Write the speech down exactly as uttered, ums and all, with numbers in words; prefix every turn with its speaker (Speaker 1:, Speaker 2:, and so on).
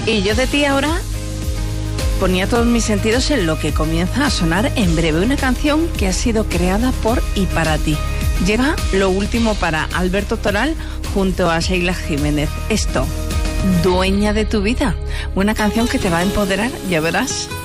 Speaker 1: Y yo de ti ahora ponía todos mis sentidos en lo que comienza a sonar en breve, una canción que ha sido creada por y para ti. Llega lo último para Alberto Toral junto a Sheila Jiménez. Esto, Dueña de tu vida, una canción que te va a empoderar, ya verás.